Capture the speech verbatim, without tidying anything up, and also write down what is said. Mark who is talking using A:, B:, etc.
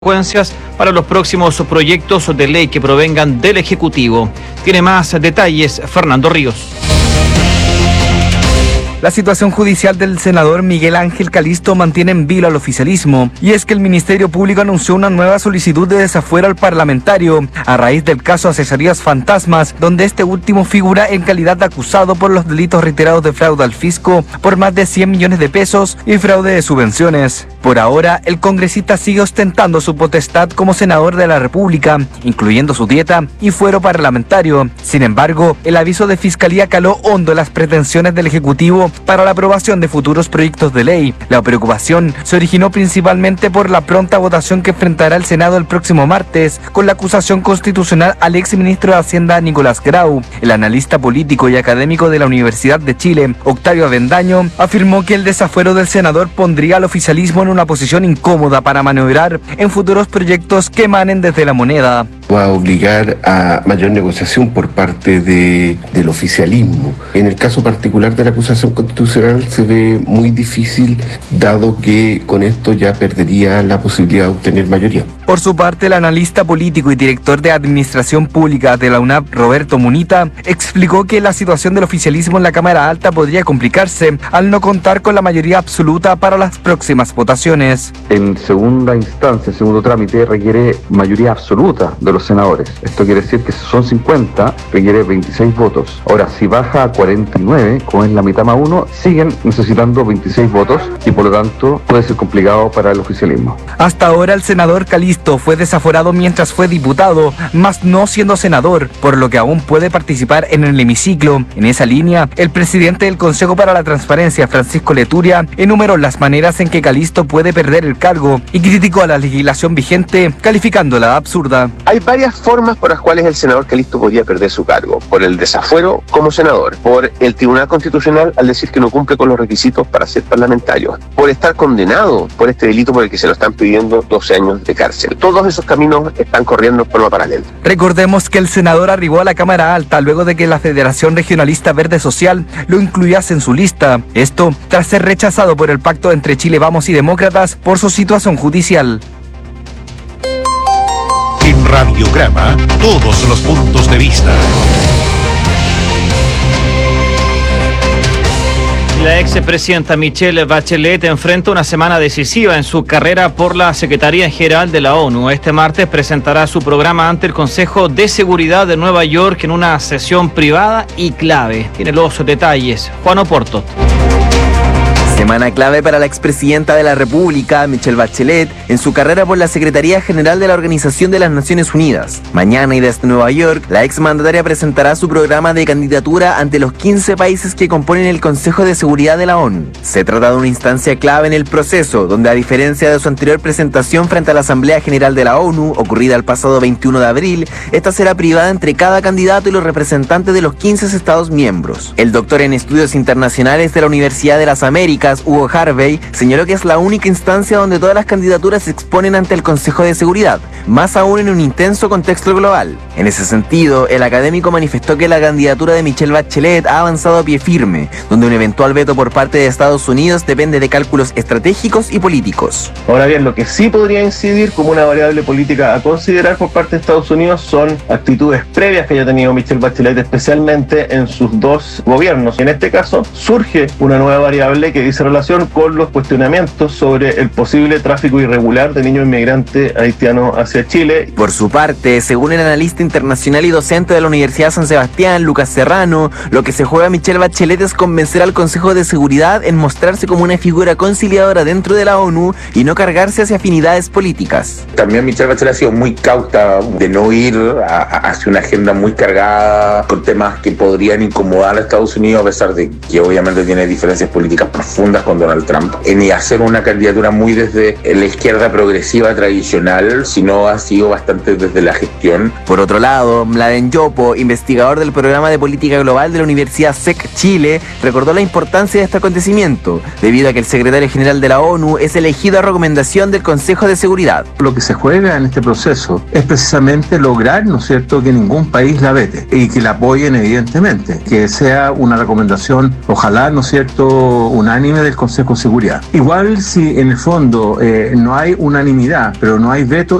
A: consecuencias para los próximos proyectos de ley que provengan del Ejecutivo. Tiene más detalles Fernando Ríos.
B: La situación judicial del senador Miguel Ángel Calisto mantiene en vilo al oficialismo, y es que el Ministerio Público anunció una nueva solicitud de desafuero al parlamentario a raíz del caso Asesorías Fantasmas, donde este último figura en calidad de acusado por los delitos reiterados de fraude al fisco por más de cien millones de pesos y fraude de subvenciones. Por ahora, el congresista sigue ostentando su potestad como senador de la República, incluyendo su dieta y fuero parlamentario. Sin embargo, el aviso de Fiscalía caló hondo las pretensiones del Ejecutivo para la aprobación de futuros proyectos de ley. La preocupación se originó principalmente por la pronta votación que enfrentará el Senado el próximo martes con la acusación constitucional al exministro de Hacienda Nicolás Grau. El analista político y académico de la Universidad de Chile, Octavio Avendaño, afirmó que el desafuero del senador pondría al oficialismo en una posición incómoda para maniobrar en futuros proyectos que emanen desde la moneda.
C: Va a obligar a mayor negociación por parte de, del oficialismo. En el caso particular de la acusación constitucional se ve muy difícil, dado que con esto ya perdería la posibilidad de obtener mayoría.
B: Por su parte, el analista político y director de Administración Pública de la UNAP, Roberto Munita, explicó que la situación del oficialismo en la Cámara Alta podría complicarse al no contar con la mayoría absoluta para las próximas votaciones.
D: En segunda instancia, el segundo trámite requiere mayoría absoluta de los senadores. Esto quiere decir que si son cincuenta, requiere veintiséis votos. Ahora, si baja a cuarenta y nueve, como es la mitad más uno, siguen necesitando veintiséis votos y por lo tanto puede ser complicado para el oficialismo.
B: Hasta ahora el senador Calisto fue desaforado mientras fue diputado, mas no siendo senador, por lo que aún puede participar en el hemiciclo. En esa línea, el presidente del Consejo para la Transparencia, Francisco Leturia, enumeró las maneras en que Calisto puede perder el cargo y criticó a la legislación vigente, calificándola de absurda.
E: Hay varias formas por las cuales el senador Calisto podría perder su cargo: por el desafuero como senador, por el Tribunal Constitucional al decir que no cumple con los requisitos para ser parlamentario, por estar condenado por este delito por el que se lo están pidiendo doce años de cárcel. Todos esos caminos están corriendo en forma paralela.
B: Recordemos que el senador arribó a la Cámara Alta luego de que la Federación Regionalista Verde Social lo incluyase en su lista. Esto tras ser rechazado por el pacto entre Chile Vamos y Demócratas por su situación judicial.
F: En Radiograma, todos los puntos de vista.
A: La expresidenta Michelle Bachelet enfrenta una semana decisiva en su carrera por la Secretaría General de la ONU. Este martes presentará su programa ante el Consejo de Seguridad de Nueva York en una sesión privada y clave. Tiene los detalles Juan Oporto.
G: Semana clave para la expresidenta de la República, Michelle Bachelet, en su carrera por la Secretaría General de la Organización de las Naciones Unidas. Mañana y desde Nueva York, la exmandataria presentará su programa de candidatura ante los quince países que componen el Consejo de Seguridad de la ONU. Se trata de una instancia clave en el proceso, donde a diferencia de su anterior presentación frente a la Asamblea General de la ONU, ocurrida el pasado veintiuno de abril, esta será privada entre cada candidato y los representantes de los quince estados miembros. El doctor en estudios internacionales de la Universidad de las Américas, Hugo Harvey, señaló que es la única instancia donde todas las candidaturas se exponen ante el Consejo de Seguridad, más aún en un intenso contexto global. En ese sentido, el académico manifestó que la candidatura de Michelle Bachelet ha avanzado a pie firme, donde un eventual veto por parte de Estados Unidos depende de cálculos estratégicos y políticos.
H: Ahora bien, lo que sí podría incidir como una variable política a considerar por parte de Estados Unidos son actitudes previas que haya tenido Michelle Bachelet, especialmente en sus dos gobiernos. En este caso, surge una nueva variable que dice relación con los cuestionamientos sobre el posible tráfico irregular de niños inmigrantes haitianos hacia Chile.
G: Por su parte, según el analista internacional y docente de la Universidad San Sebastián, Lucas Serrano, lo que se juega Michelle Bachelet es convencer al Consejo de Seguridad en mostrarse como una figura conciliadora dentro de la ONU y no cargarse hacia afinidades políticas.
I: También Michelle Bachelet ha sido muy cauta de no ir a, a, hacia una agenda muy cargada con temas que podrían incomodar a Estados Unidos, a pesar de que obviamente tiene diferencias políticas profundas con Donald Trump, ni hacer una candidatura muy desde la izquierda progresiva tradicional, sino ha sido bastante desde la gestión.
G: Por otro lado, Mladen Yopo, investigador del programa de política global de la Universidad S E C Chile, recordó la importancia de este acontecimiento, debido a que el secretario general de la ONU es elegido a recomendación del Consejo de Seguridad.
J: Lo que se juega en este proceso es precisamente lograr, ¿no es cierto?, que ningún país la vete y que la apoyen evidentemente, que sea una recomendación, ojalá, ¿no es cierto?, unánime unánime del Consejo de Seguridad. Igual si en el fondo eh, no hay unanimidad, pero no hay veto,